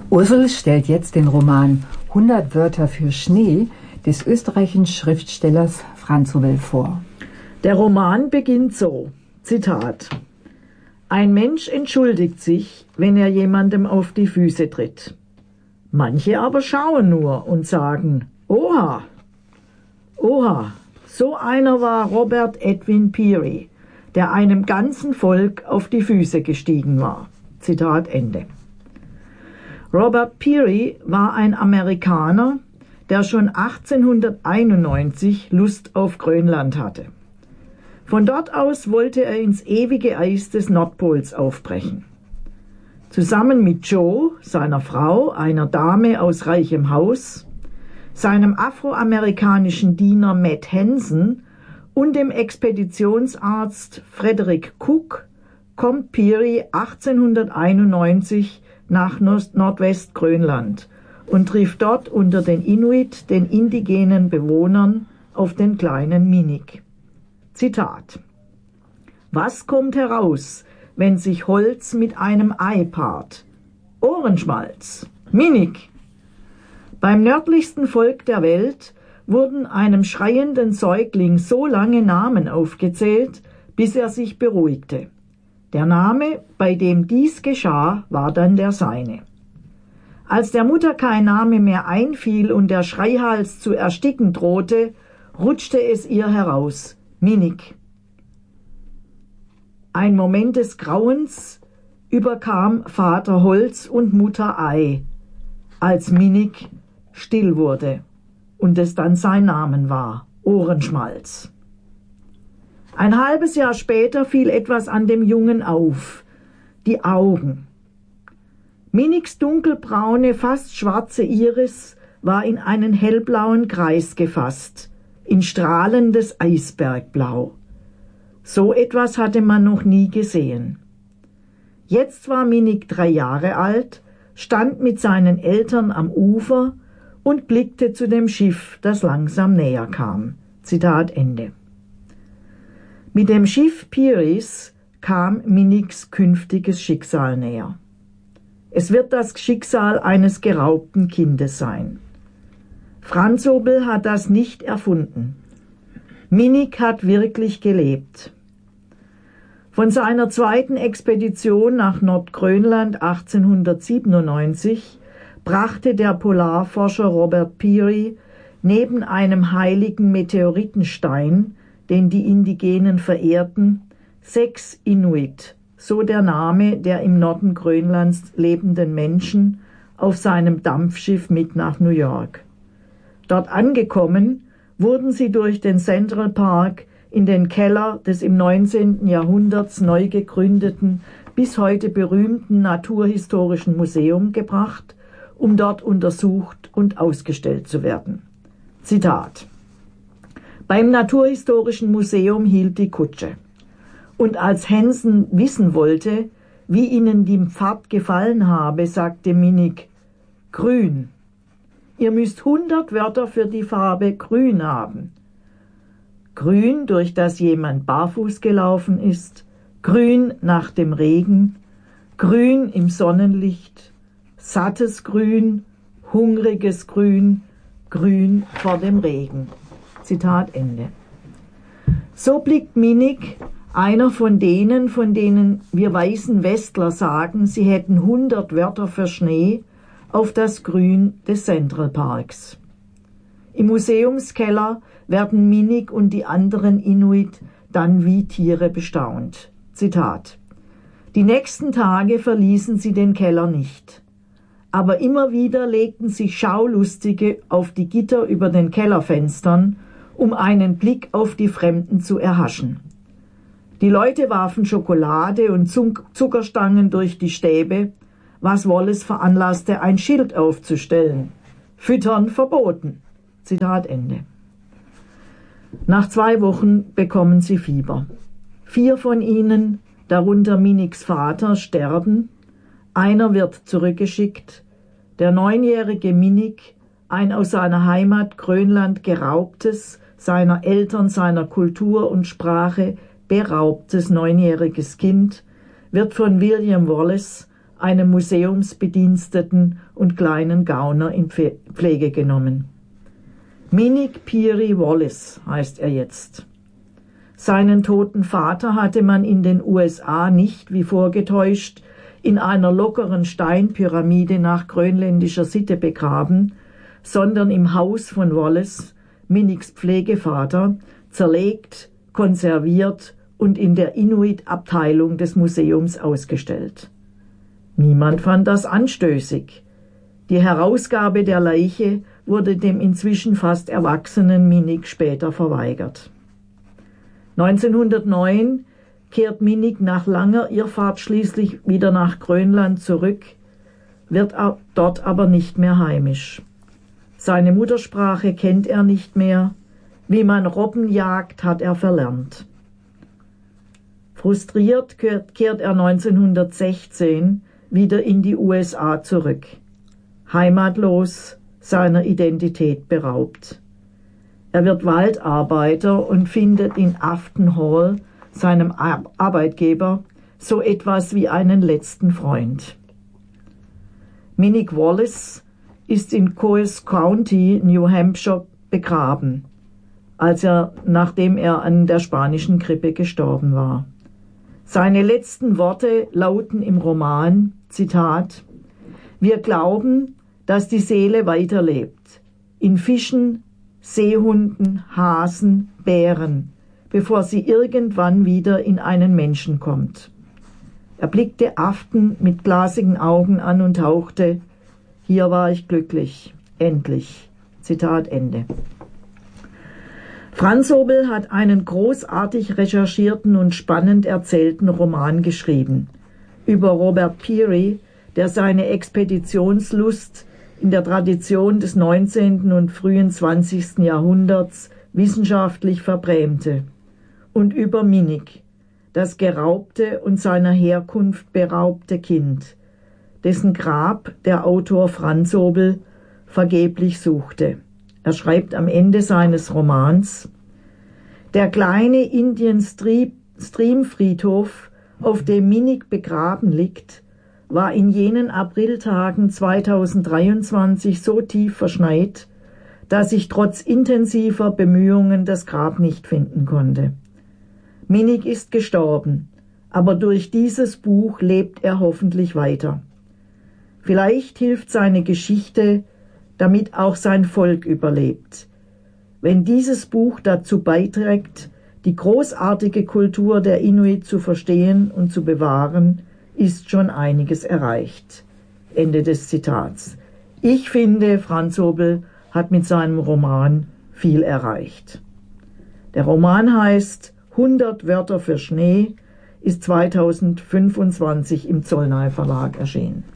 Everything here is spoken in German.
Ursel stellt jetzt den Roman 100 Wörter für Schnee des österreichischen Schriftstellers Franz Howell vor. Der Roman beginnt so, Zitat: Ein Mensch entschuldigt sich, wenn er jemandem auf die Füße tritt. Manche aber schauen nur und sagen, Oha! Oha! So einer war Robert Edwin Peary, der einem ganzen Volk auf die Füße gestiegen war. Zitat Ende. Robert Peary war ein Amerikaner, der schon 1891 Lust auf Grönland hatte. Von dort aus wollte er ins ewige Eis des Nordpols aufbrechen. Zusammen mit Joe, seiner Frau, einer Dame aus reichem Haus, seinem afroamerikanischen Diener Matt Hansen und dem Expeditionsarzt Frederick Cook kommt Peary 1891 nach Nordwestgrönland und trifft dort unter den Inuit, den indigenen Bewohnern, auf den kleinen Minik. Zitat: Was kommt heraus, wenn sich Holz mit einem Ei paart? Ohrenschmalz, Minik. Beim nördlichsten Volk der Welt wurden einem schreienden Säugling so lange Namen aufgezählt, bis er sich beruhigte. Der Name, bei dem dies geschah, war dann der seine. Als der Mutter kein Name mehr einfiel und der Schreihals zu ersticken drohte, rutschte es ihr heraus: Minik. Ein Moment des Grauens überkam Vater Holz und Mutter Ei, als Minik still wurde und es dann sein Name war: Ohrenschmalz. Ein halbes Jahr später fiel etwas an dem Jungen auf: die Augen. Miniks dunkelbraune, fast schwarze Iris war in einen hellblauen Kreis gefasst, in strahlendes Eisbergblau. So etwas hatte man noch nie gesehen. Jetzt war Minik 3 Jahre alt, stand mit seinen Eltern am Ufer und blickte zu dem Schiff, das langsam näher kam. Zitat Ende. Mit dem Schiff Pearys kam Miniks künftiges Schicksal näher. Es wird das Schicksal eines geraubten Kindes sein. Franz Howell hat das nicht erfunden. Minik hat wirklich gelebt. Von seiner zweiten Expedition nach Nordgrönland 1897 brachte der Polarforscher Robert Peary neben einem heiligen Meteoritenstein, den die Indigenen verehrten, 6 Inuit, so der Name der im Norden Grönlands lebenden Menschen, auf seinem Dampfschiff mit nach New York. Dort angekommen, wurden sie durch den Central Park in den Keller des im 19. Jahrhundert neu gegründeten, bis heute berühmten Naturhistorischen Museum gebracht, um dort untersucht und ausgestellt zu werden. Zitat: Beim Naturhistorischen Museum hielt die Kutsche. Und als Hansen wissen wollte, wie ihnen die Fahrt gefallen habe, sagte Minik: Grün. Ihr müsst 100 Wörter für die Farbe grün haben. Grün, durch das jemand barfuß gelaufen ist, grün nach dem Regen, grün im Sonnenlicht, sattes Grün, hungriges Grün, grün vor dem Regen. Zitat Ende. So blickt Minik, einer von denen wir weißen Westler sagen, sie hätten 100 Wörter für Schnee, auf das Grün des Central Parks. Im Museumskeller werden Minik und die anderen Inuit dann wie Tiere bestaunt. Zitat: Die nächsten Tage verließen sie den Keller nicht. Aber immer wieder legten sich Schaulustige auf die Gitter über den Kellerfenstern, um einen Blick auf die Fremden zu erhaschen. Die Leute warfen Schokolade und Zuckerstangen durch die Stäbe, was Wallace veranlasste, ein Schild aufzustellen: Füttern verboten. Zitat Ende. Nach 2 Wochen bekommen sie Fieber. 4 von ihnen, darunter Miniks Vater, sterben. Einer wird zurückgeschickt. Der 9-jährige Minik, ein aus seiner Heimat Grönland geraubtes, seiner Eltern, seiner Kultur und Sprache beraubtes 9-jähriges Kind, wird von William Wallace einem Museumsbediensteten und kleinen Gauner in Pflege genommen. Minik Peary Wallace heißt er jetzt. Seinen toten Vater hatte man in den USA nicht, wie vorgetäuscht, in einer lockeren Steinpyramide nach grönländischer Sitte begraben, sondern im Haus von Wallace, Miniks Pflegevater, zerlegt, konserviert und in der Inuit-Abteilung des Museums ausgestellt. Niemand fand das anstößig. Die Herausgabe der Leiche wurde dem inzwischen fast erwachsenen Minik später verweigert. 1909 kehrt Minik nach langer Irrfahrt schließlich wieder nach Grönland zurück, wird dort aber nicht mehr heimisch. Seine Muttersprache kennt er nicht mehr, wie man Robben jagt, hat er verlernt. Frustriert kehrt er 1916 wieder in die USA zurück, heimatlos, seiner Identität beraubt. Er wird Waldarbeiter und findet in Afton Hall, seinem Arbeitgeber, so etwas wie einen letzten Freund. Minik Wallace ist in Coos County, New Hampshire, begraben, nachdem er an der spanischen Grippe gestorben war. Seine letzten Worte lauten im Roman, Zitat, „Wir glauben, dass die Seele weiterlebt, in Fischen, Seehunden, Hasen, Bären, bevor sie irgendwann wieder in einen Menschen kommt." Er blickte Afton mit glasigen Augen an und hauchte, „Hier war ich glücklich, endlich." Zitat Ende. Franzobel hat einen großartig recherchierten und spannend erzählten Roman geschrieben über Robert Peary, der seine Expeditionslust in der Tradition des 19. und frühen 20. Jahrhunderts wissenschaftlich verbrämte, und über Minik, das geraubte und seiner Herkunft beraubte Kind, dessen Grab der Autor Franzobel vergeblich suchte. Er schreibt am Ende seines Romans: „Der kleine Indian Stream Friedhof, auf dem Minik begraben liegt, war in jenen Apriltagen 2023 so tief verschneit, dass ich trotz intensiver Bemühungen das Grab nicht finden konnte. Minik ist gestorben, aber durch dieses Buch lebt er hoffentlich weiter. Vielleicht hilft seine Geschichte, damit auch sein Volk überlebt. Wenn dieses Buch dazu beiträgt, die großartige Kultur der Inuit zu verstehen und zu bewahren, ist schon einiges erreicht." Ende des Zitats. Ich finde, Franzobel hat mit seinem Roman viel erreicht. Der Roman heißt 100 Wörter für Schnee, ist 2025 im Zollner Verlag erschienen.